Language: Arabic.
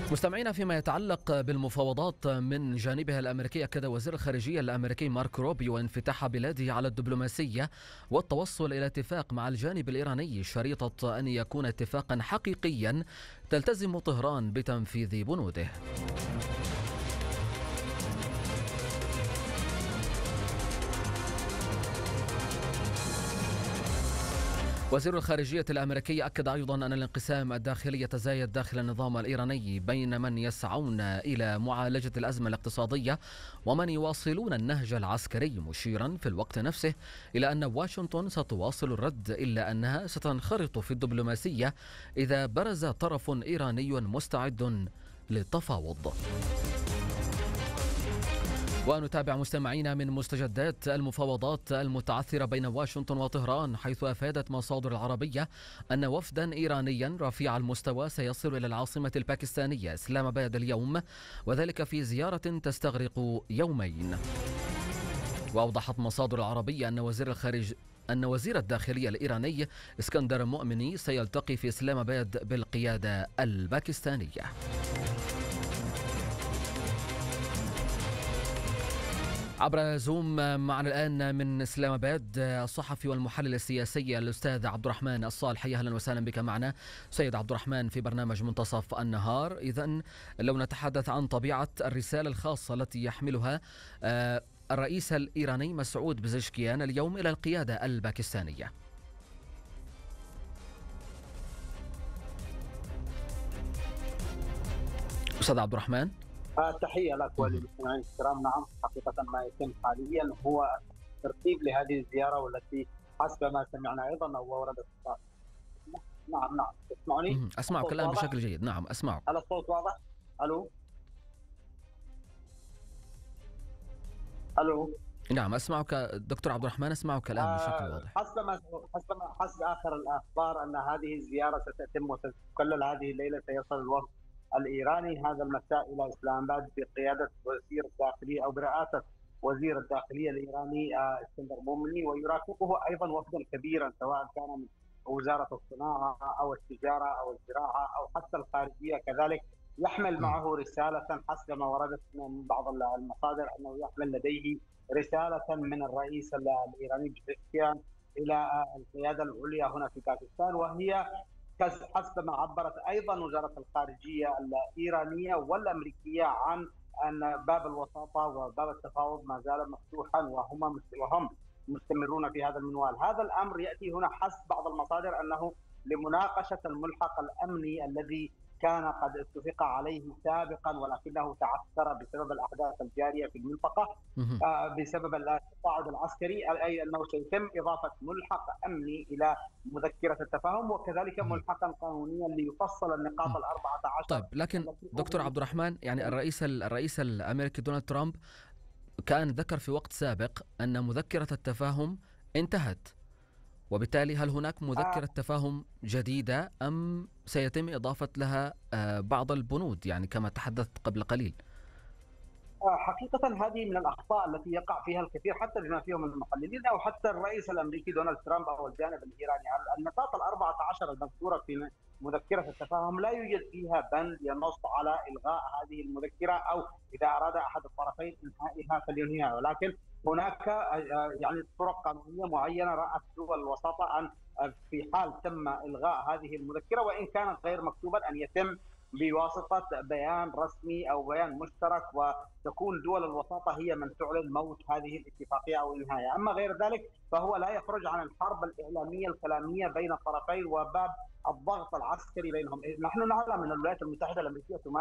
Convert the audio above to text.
مستمعينا، فيما يتعلق بالمفاوضات من جانبها الأمريكي، أكد وزير الخارجية الأمريكي مارك روبيو انفتاح بلاده على الدبلوماسية والتوصل إلى اتفاق مع الجانب الإيراني، شريطة أن يكون اتفاقا حقيقيا تلتزم طهران بتنفيذ بنوده. وزير الخارجية الأمريكي أكد أيضا أن الانقسام الداخلي يتزايد داخل النظام الإيراني بين من يسعون إلى معالجة الأزمة الاقتصادية ومن يواصلون النهج العسكري، مشيرا في الوقت نفسه إلى أن واشنطن ستواصل الرد، إلا أنها ستنخرط في الدبلوماسية إذا برز طرف إيراني مستعد للتفاوض. ونتابع مستمعينا من مستجدات المفاوضات المتعثرة بين واشنطن وطهران، حيث أفادت مصادر العربية أن وفدا إيرانيا رفيع المستوى سيصل إلى العاصمة الباكستانية إسلام آباد اليوم، وذلك في زيارة تستغرق يومين. وأوضحت مصادر العربية أن وزير الداخلية الإيراني اسكندر مؤمني سيلتقي في إسلام آباد بالقيادة الباكستانية. عبر زوم معنا الآن من إسلام آباد الصحفي والمحلل السياسي الأستاذ عبد الرحمن الصالحي. أهلا وسهلا بك معنا سيد عبد الرحمن في برنامج منتصف النهار. إذن لو نتحدث عن طبيعة الرسالة الخاصة التي يحملها الرئيس الإيراني مسعود بزشكيان اليوم إلى القيادة الباكستانية. أستاذ عبد الرحمن، تحية لك وللمستمعين الكرام. نعم، حقيقة ما يتم حاليا هو ترتيب لهذه الزيارة، والتي حسب ما سمعنا أيضا ووردت. نعم تسمعني؟ أسمعك الآن بشكل جيد. نعم أسمعك. هل الصوت واضح؟ ألو. نعم أسمعك دكتور عبد الرحمن، أسمعك الآن بشكل واضح. حسب آخر الأخبار أن هذه الزيارة ستتم وتكلل هذه الليلة. سيصل الوفد الإيراني هذا المساء إلى إسلام آباد بقيادة وزير الداخلية أو برئاسة وزير الداخلية الإيراني اسكندر مؤمني، ويرافقه أيضا وفدا كبيرا سواء كان من وزارة الصناعة أو التجارة أو الزراعة أو حتى الخارجية كذلك. يحمل معه رسالة حسب ما وردت من بعض المصادر أنه يحمل لديه رسالة من الرئيس الإيراني بزشكيان إلى القيادة العليا هنا في باكستان، وهي حسب ما عبرت أيضا وزارة الخارجية الإيرانية والأمريكية عن أن باب الوساطة وباب التفاوض ما زال مفتوحا، وهم مستمرون في هذا المنوال. هذا الأمر يأتي هنا حسب بعض المصادر أنه لمناقشة الملحق الأمني الذي كان قد اتفق عليه سابقا، ولكنه تعثر بسبب الأحداث الجارية في المنطقة بسبب التصاعد العسكري، أي أنه سيتم إضافة ملحق أمني إلى مذكرة التفاهم، وكذلك ملحقا قانونيا ليفصل النقاط 14. طيب، لكن دكتور عبد الرحمن، يعني الرئيس الأمريكي دونالد ترامب كان ذكر في وقت سابق أن مذكرة التفاهم انتهت، وبالتالي هل هناك مذكرة تفاهم جديدة أم سيتم إضافة لها بعض البنود، يعني كما تحدثت قبل قليل؟ حقيقة هذه من الأخطاء التي يقع فيها الكثير حتى بما فيهم المحللين أو حتى الرئيس الأمريكي دونالد ترامب أو الجانب الإيراني. النقاط 14 المذكورة في مذكرة التفاهم لا يوجد فيها بند ينص على إلغاء هذه المذكرة، أو إذا أراد أحد الطرفين إنهائها فلينهيها، ولكن هناك يعني طرق قانونية معينة رأت دول الوساطة أن في حال تم إلغاء هذه المذكرة وإن كانت غير مكتوبة أن يتم بواسطة بيان رسمي أو بيان مشترك، وتكون دول الوساطة هي من تعلن موت هذه الاتفاقية أو إنهائها. أما غير ذلك فهو لا يخرج عن الحرب الإعلامية الكلامية بين الطرفين وباب الضغط العسكري بينهم. نحن نعلم أن الولايات المتحدة الأمريكية